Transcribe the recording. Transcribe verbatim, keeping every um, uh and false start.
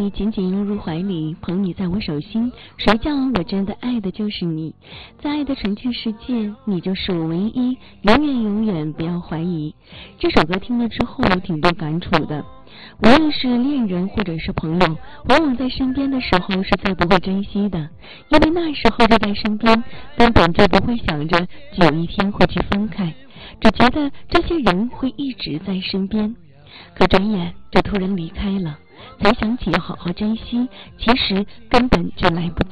你紧紧拥入怀里，捧你在我手心，谁叫我真的爱的就是你。在爱的纯净世界，你就是我唯一，永远永远不要怀疑。这首歌听了之后挺多感触的，无论是恋人或者是朋友，往往在身边的时候是最不会珍惜的，因为那时候就在身边，根本就不会想着有一天会去分开，只觉得这些人会一直在身边。可转眼就突然离开了，才想起要好好珍惜，其实根本就来不及。